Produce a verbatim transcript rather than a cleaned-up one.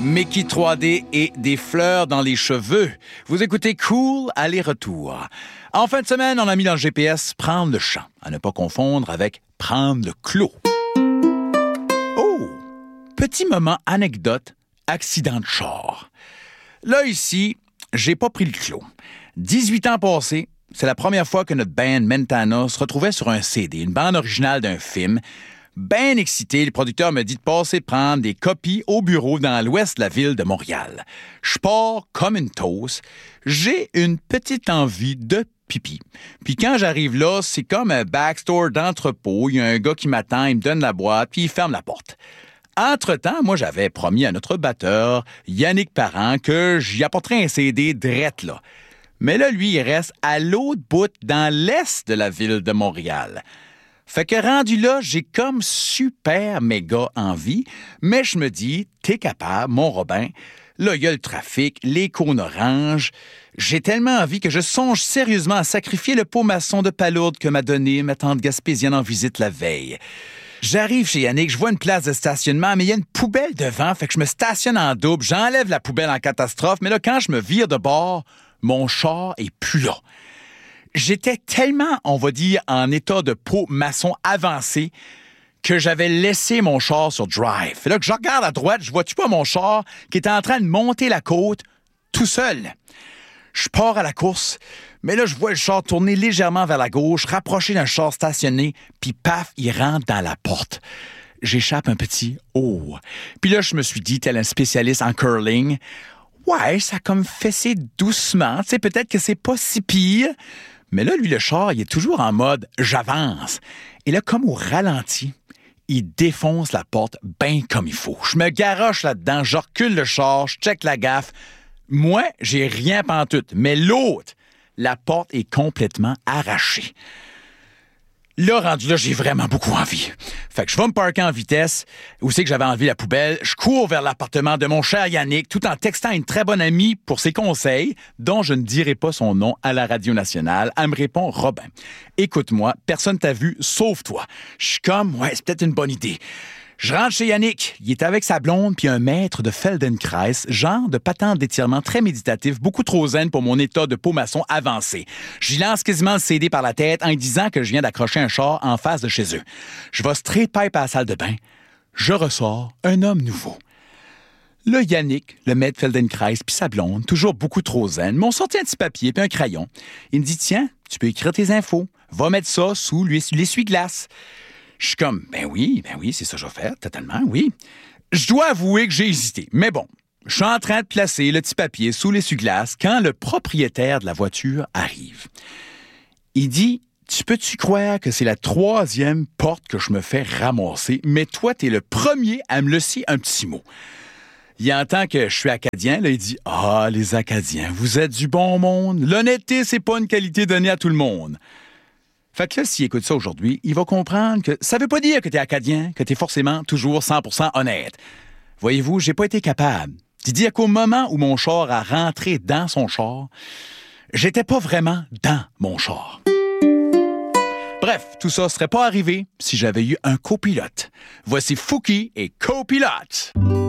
Mickey trois D et des fleurs dans les cheveux. Vous écoutez Cool aller-retour. En fin de semaine, on a mis dans le G P S « Prendre le champ », à ne pas confondre avec « Prendre le clos ». Oh! Petit moment anecdote, accident de char. Là, ici, j'ai pas pris le clos. dix-huit ans passés, c'est la première fois que notre band Mentana se retrouvait sur un C D, une bande originale d'un film. Ben excité, le producteur me dit de passer prendre des copies au bureau dans l'ouest de la ville de Montréal. Je pars comme une toast. J'ai une petite envie de pipi. Puis quand j'arrive là, c'est comme un backstore d'entrepôt. Il y a un gars qui m'attend, il me donne la boîte, puis il ferme la porte. Entre-temps, moi, j'avais promis à notre batteur, Yannick Parent, que j'y apporterais un C D drette là. Mais là, lui, il reste à l'autre bout, dans l'est de la ville de Montréal. Fait que rendu là, j'ai comme super méga envie, mais je me dis, t'es capable, mon Robin. Là, il y a le trafic, les cônes oranges. J'ai tellement envie que je songe sérieusement à sacrifier le pot maçon de palourde que m'a donné ma tante gaspésienne en visite la veille. J'arrive chez Yannick, je vois une place de stationnement, mais il y a une poubelle devant, fait que je me stationne en double, j'enlève la poubelle en catastrophe, mais là, quand je me vire de bord, mon char est plus là. J'étais tellement, on va dire, en état de pot maçon avancé que j'avais laissé mon char sur drive. Et là que je regarde à droite, je vois-tu pas mon char qui est en train de monter la côte tout seul. Je pars à la course, mais là, je vois le char tourner légèrement vers la gauche, rapprocher d'un char stationné, puis paf, il rentre dans la porte. J'échappe un petit « oh ». Puis là, je me suis dit, tel un spécialiste en curling, ouais, ça a comme fessé doucement. Tu sais, peut-être que c'est pas si pire. Mais là, lui, le char, il est toujours en mode « j'avance ». Et là, comme au ralenti, il défonce la porte bien comme il faut. Je me garoche là-dedans, je recule le char, je check la gaffe. Moi, j'ai rien pantoute. Mais l'autre, la porte est complètement arrachée. Là, rendu là, j'ai vraiment beaucoup envie. Fait que je vais me parker en vitesse. Où c'est que j'avais envie la poubelle? Je cours vers l'appartement de mon cher Yannick, tout en textant une très bonne amie pour ses conseils, dont je ne dirai pas son nom à la radio nationale. Elle me répond, Robin, écoute-moi, personne t'a vu, sauf toi. Je suis comme, ouais, c'est peut-être une bonne idée. Je rentre chez Yannick. Il est avec sa blonde puis un maître de Feldenkrais, genre de patente d'étirement très méditatif, beaucoup trop zen pour mon état de pot maçon avancé. J'y lance quasiment le C D par la tête en lui disant que je viens d'accrocher un char en face de chez eux. Je vais straight pipe à la salle de bain. Je ressors un homme nouveau. Là, Yannick, le maître Feldenkrais puis sa blonde, toujours beaucoup trop zen, m'ont sorti un petit papier puis un crayon. Il me dit, tiens, tu peux écrire tes infos. Va mettre ça sous l'essuie-glace. Je suis comme, ben oui, ben oui, c'est ça que je vais faire, totalement, oui. Je dois avouer que j'ai hésité, mais bon, je suis en train de placer le petit papier sous l'essuie-glace quand le propriétaire de la voiture arrive. Il dit, tu peux-tu croire que c'est la troisième porte que je me fais ramasser, mais toi, t'es le premier à me laisser un petit mot. Il entend que je suis acadien, là, il dit, ah, les Acadiens, vous êtes du bon monde. L'honnêteté, c'est pas une qualité donnée à tout le monde. Fait que là, s'il écoute ça aujourd'hui, il va comprendre que ça veut pas dire que t'es acadien, que t'es forcément toujours cent pour cent honnête. Voyez-vous, j'ai pas été capable d'y dire qu'au moment où mon char a rentré dans son char, j'étais pas vraiment dans mon char. Bref, tout ça serait pas arrivé si j'avais eu un copilote. Voici Fouki et Copilote.